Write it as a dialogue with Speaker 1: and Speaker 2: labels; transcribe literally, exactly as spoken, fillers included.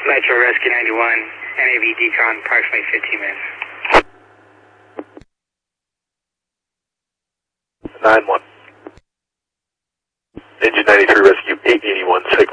Speaker 1: Metro Rescue ninety-one, N A V decon, approximately fifteen minutes.
Speaker 2: nine one. Engine ninety-three Rescue eight eighty-one, signal.